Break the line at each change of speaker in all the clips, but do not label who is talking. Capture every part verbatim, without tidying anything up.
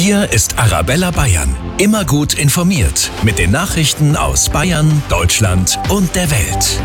Hier ist Arabella Bayern. Immer gut informiert mit den Nachrichten aus Bayern, Deutschland und der Welt.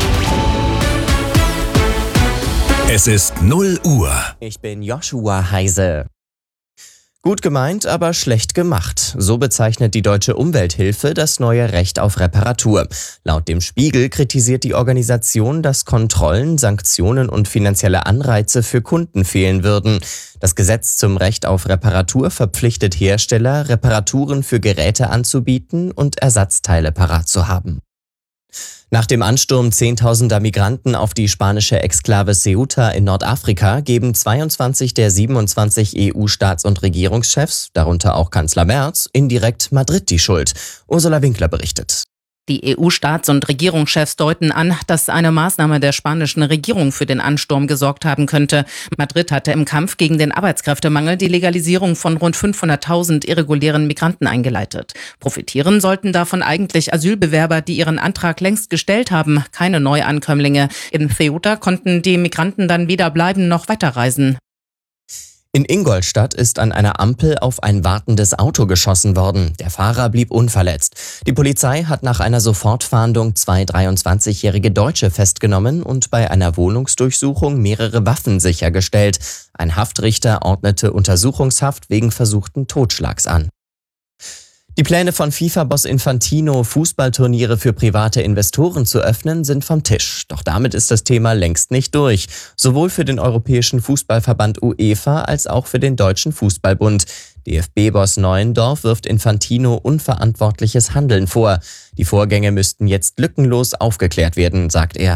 Es ist null Uhr.
Ich bin Joshua Heise. Gut gemeint, aber schlecht gemacht. So bezeichnet die Deutsche Umwelthilfe das neue Recht auf Reparatur. Laut dem Spiegel kritisiert die Organisation, dass Kontrollen, Sanktionen und finanzielle Anreize für Kunden fehlen würden. Das Gesetz zum Recht auf Reparatur verpflichtet Hersteller, Reparaturen für Geräte anzubieten und Ersatzteile parat zu haben. Nach dem Ansturm zehntausender Migranten auf die spanische Exklave Ceuta in Nordafrika geben zweiundzwanzig der siebenundzwanzig E U-Staats- und Regierungschefs, darunter auch Kanzler Merz, indirekt Madrid die Schuld. Ursula Winkler berichtet.
Die E U-Staats- und Regierungschefs deuten an, dass eine Maßnahme der spanischen Regierung für den Ansturm gesorgt haben könnte. Madrid hatte im Kampf gegen den Arbeitskräftemangel die Legalisierung von rund fünfhunderttausend irregulären Migranten eingeleitet. Profitieren sollten davon eigentlich Asylbewerber, die ihren Antrag längst gestellt haben, keine Neuankömmlinge. In Ceuta konnten die Migranten dann weder bleiben noch weiterreisen.
In Ingolstadt ist an einer Ampel auf ein wartendes Auto geschossen worden. Der Fahrer blieb unverletzt. Die Polizei hat nach einer Sofortfahndung zwei dreiundzwanzigjährige Deutsche festgenommen und bei einer Wohnungsdurchsuchung mehrere Waffen sichergestellt. Ein Haftrichter ordnete Untersuchungshaft wegen versuchten Totschlags an. Die Pläne von FIFA-Boss Infantino, Fußballturniere für private Investoren zu öffnen, sind vom Tisch. Doch damit ist das Thema längst nicht durch. Sowohl für den Europäischen Fußballverband UEFA als auch für den Deutschen Fußballbund. D F B-Boss Neuendorf wirft Infantino unverantwortliches Handeln vor. Die Vorgänge müssten jetzt lückenlos aufgeklärt werden, sagt er.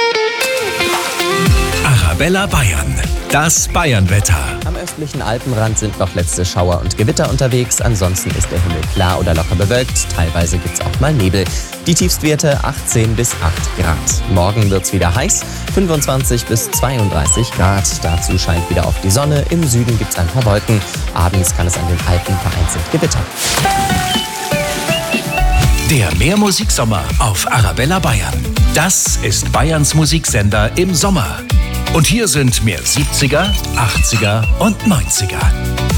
Arabella Bayern. Das Bayernwetter.
Am östlichen Alpenrand sind noch letzte Schauer und Gewitter unterwegs. Ansonsten ist der Himmel klar oder locker bewölkt. Teilweise gibt's auch mal Nebel. Die Tiefstwerte achtzehn bis acht Grad. Morgen wird's wieder heiß. fünfundzwanzig bis zweiunddreißig Grad. Dazu scheint wieder auf die Sonne. Im Süden gibt's ein paar Wolken. Abends kann es an den Alpen vereinzelt gewittern.
Der Mehrmusiksommer auf Arabella Bayern. Das ist Bayerns Musiksender im Sommer. Und hier sind mehr siebziger, achtziger und neunziger.